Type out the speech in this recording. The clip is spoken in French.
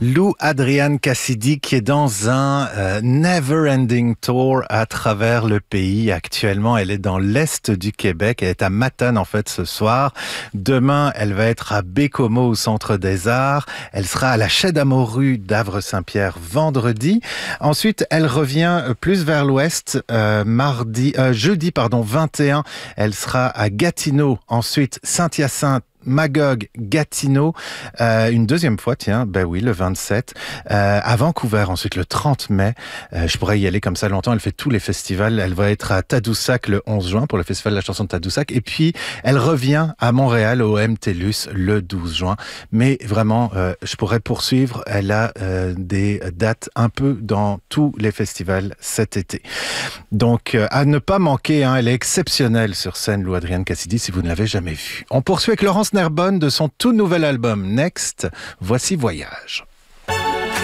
Lou Adrienne Cassidy qui est dans un never-ending tour à travers le pays. Actuellement, elle est dans l'est du Québec. Elle est à Matane en fait ce soir. Demain, elle va être à Bécomo au Centre des Arts. Elle sera à la Chaie d'Amoru d'Avre-Saint-Pierre vendredi. Ensuite, elle revient plus vers l'ouest jeudi 21. Elle sera à Gatineau. Ensuite, Saint-Hyacinthe, Magog, Gatineau, une deuxième fois, tiens, ben oui, le 27, à Vancouver, ensuite le 30 mai, je pourrais y aller comme ça longtemps, elle fait tous les festivals, elle va être à Tadoussac le 11 juin pour le festival de la chanson de Tadoussac, et puis elle revient à Montréal au MTLUS le 12 juin, mais vraiment, je pourrais poursuivre, elle a des dates un peu dans tous les festivals cet été. Donc, à ne pas manquer, elle est exceptionnelle sur scène, Lou Adrienne Cassidy, si vous ne l'avez jamais vue. On poursuit avec Laurence Nerbonne de son tout nouvel album Next. Voici Voyage.